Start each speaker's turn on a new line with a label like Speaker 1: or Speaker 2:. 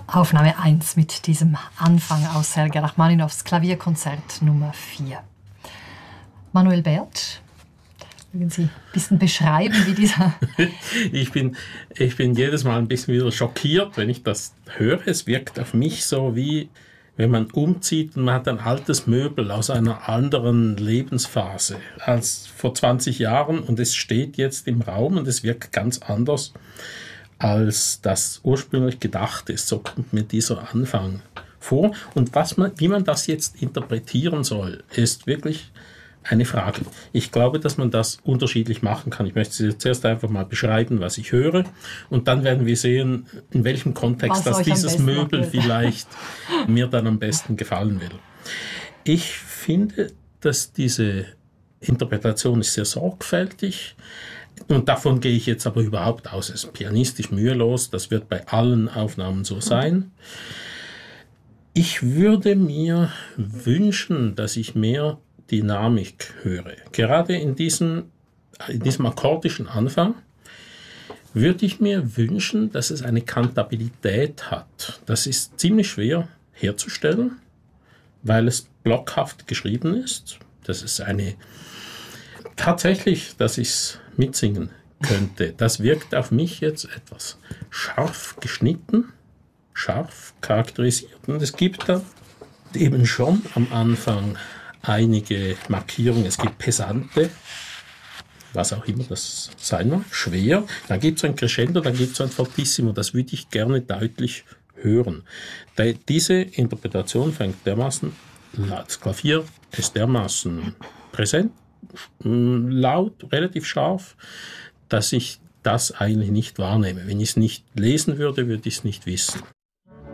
Speaker 1: Aufnahme 1 mit diesem Anfang aus Sergei Rachmaninows Klavierkonzert Nummer 4. Manuel Bert, mögen Sie ein bisschen beschreiben, wie dieser...
Speaker 2: Ich bin jedes Mal ein bisschen wieder schockiert, wenn ich das höre. Es wirkt auf mich so, wie wenn man umzieht und man hat ein altes Möbel aus einer anderen Lebensphase als vor 20 Jahren und es steht jetzt im Raum und es wirkt ganz anders, als das ursprünglich gedacht ist. So kommt mir dieser Anfang vor. Und wie man das jetzt interpretieren soll, ist wirklich eine Frage. Ich glaube, dass man das unterschiedlich machen kann. Ich möchte zuerst einfach mal beschreiben, was ich höre. Und dann werden wir sehen, in welchem Kontext dass dieses Möbel vielleicht mir dann am besten gefallen will. Ich finde, dass diese Interpretation ist sehr sorgfältig. Und davon gehe ich jetzt aber überhaupt aus. Es ist pianistisch mühelos. Das wird bei allen Aufnahmen so sein. Ich würde mir wünschen, dass ich mehr Dynamik höre. Gerade in diesem akkordischen Anfang würde ich mir wünschen, dass es eine Kantabilität hat. Das ist ziemlich schwer herzustellen, weil es blockhaft geschrieben ist. Das ist tatsächlich, dass ich es mitsingen könnte. Das wirkt auf mich jetzt etwas scharf geschnitten, scharf charakterisiert. Und es gibt da eben schon am Anfang einige Markierungen. Es gibt Pesante, was auch immer das sein mag, schwer. Dann gibt es ein Crescendo, dann gibt es ein Fortissimo. Das würde ich gerne deutlich hören. Diese Interpretation fängt dermaßen, das Klavier ist dermaßen präsent, laut, relativ scharf, dass ich das eigentlich nicht wahrnehme. Wenn ich es nicht lesen würde, würde ich es nicht wissen.